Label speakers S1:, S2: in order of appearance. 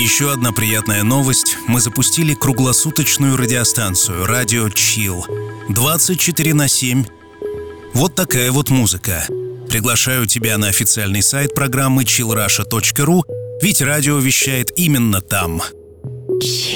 S1: Еще одна приятная новость. Мы запустили круглосуточную радиостанцию «Радио Чил». 24/7. Вот такая вот музыка. Приглашаю тебя на официальный сайт программы chillrusha.ru, ведь радио вещает именно там.